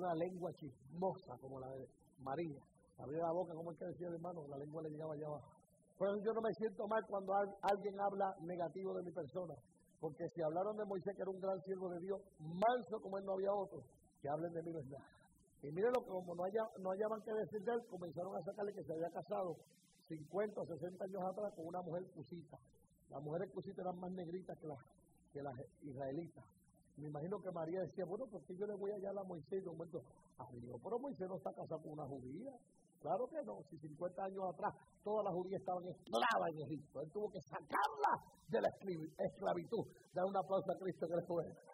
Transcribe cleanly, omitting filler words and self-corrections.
una lengua chismosa como la de María. Abría la boca, como el que decía el hermano, la lengua le llegaba allá abajo. Por eso yo no me siento mal cuando alguien habla negativo de mi persona. Porque si hablaron de Moisés, que era un gran siervo de Dios, manso como él no había otro, que hablen de mí no es nada. Y mírenlo, como no hallaban que decir de él, comenzaron a sacarle que se había casado 50 o 60 años atrás con una mujer cusita. Las mujeres cusitas eran más negritas que las israelitas. Me imagino que María decía, bueno, ¿por qué yo le voy a hallar a Moisés? Y de momento, Dios, pero Moisés no está casado con una judía. Claro que no, si 50 años atrás todas las judías estaban esclavas en Egipto. Él tuvo que sacarlas de la esclavitud. Dar un aplauso a Cristo que le fue.